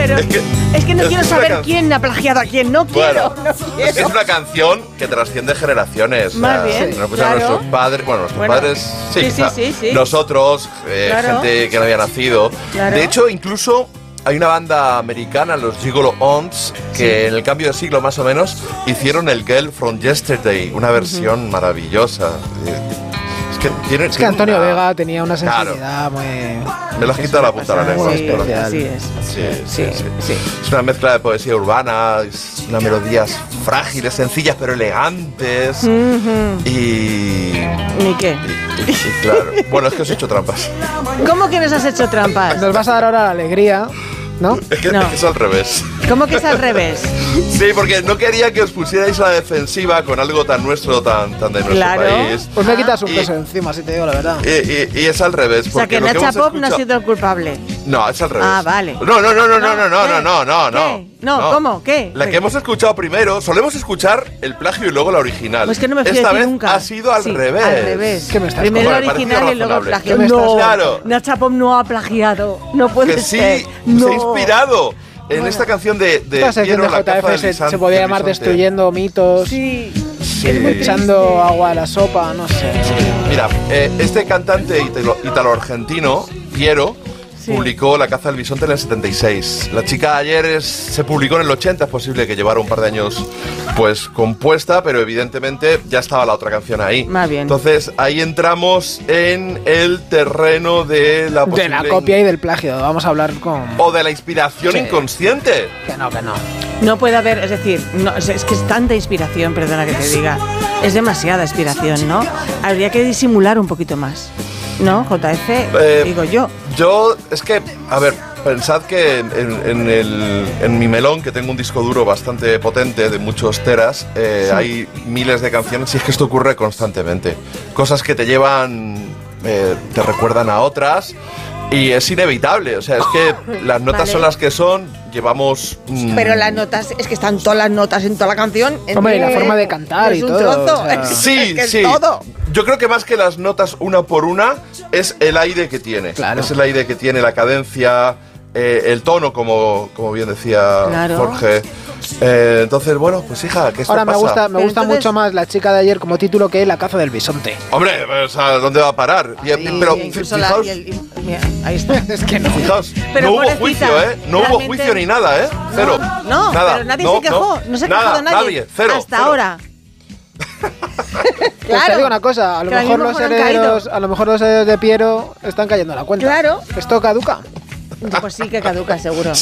Pero es que no quiero saber quién ha plagiado a quién. No quiero. Es que es una canción que trasciende generaciones. Más bien, nos escuchan nuestros padres. Bueno, nuestros padres, sí. Nosotros, gente que no había nacido. Claro. De hecho, incluso hay una banda americana, los Gigolo Ons, que en el cambio de siglo más o menos hicieron el Girl from Yesterday, una versión maravillosa. Es que Antonio Vega tenía una sensibilidad muy... Me lo has quitado la punta de la lengua. Así es. Sí. Es una mezcla de poesía urbana, es unas melodías frágiles, sencillas pero elegantes. Y qué? Y claro. Bueno, es que os he hecho trampas. ¿Cómo que nos has hecho trampas? Nos vas a dar ahora la alegría, ¿no? Es que es al revés. ¿Cómo que es al revés? Sí, porque no quería que os pusierais a la defensiva con algo tan nuestro, tan de nuestro país. Pues me quitas un peso encima, si te digo la verdad. Y es al revés. O sea, que Nacha Pop no ha sido el culpable. No, es al revés. Ah, vale. No. No, ¿cómo? ¿Qué? La que hemos escuchado primero, solemos escuchar el plagio y luego la original. Pues que no me fío Esta de ti vez nunca. ha sido al revés. Al revés. ¿Qué me estás Primero contando? el original y luego el plagio. No, claro. Nacha Pop no ha plagiado. No puede que ser. Sí, se ha inspirado en esta canción de Piero, la JF se podría llamar Destruyendo mitos. Sí. Echando agua a la sopa, no sé. Mira, este cantante italo-argentino, Piero, publicó La caza del bisonte en el 76. La chica de ayer se publicó en el 80, es posible que llevara un par de años pues compuesta, pero evidentemente ya estaba la otra canción ahí. Más bien. Entonces ahí entramos en el terreno de la de la copia y del plagio. Vamos a hablar con... O de la inspiración inconsciente. Que no. No puede haber, es decir, no, es que es tanta inspiración, perdona que te diga. Es demasiada inspiración, ¿no? Habría que disimular un poquito más. ¿No, JF? Digo yo. Yo, es que, a ver, pensad que en mi melón, que tengo un disco duro bastante potente, de muchos teras, hay miles de canciones y es que esto ocurre constantemente. Cosas que te llevan, te recuerdan a otras y es inevitable. O sea, es que las notas son las que son, llevamos... Pero las notas, es que están todas las notas en toda la canción. Hombre, y la forma de cantar y todo. Trozo. O sea, sí. Es todo. Yo creo que más que las notas una por una, es el aire que tiene. Claro. Es el aire que tiene, la cadencia, el tono, como bien decía Jorge. Entonces, bueno, pues hija, que esto ahora pasa. me gusta mucho más La chica de ayer como título que La caza del bisonte. Hombre, o sea, ¿dónde va a parar? Pero fijaos, mira, ahí está. Es que no. Fijaos, pero no hubo juicio, No hubo juicio ni nada, Cero. No, nada. Pero nadie se quejó. No se ha quejado nadie. Cero. Hasta ahora. Pues te digo una cosa, a lo mejor los herederos de Piero están cayendo a la cuenta. Claro. Esto caduca. Pues sí que caduca, seguro.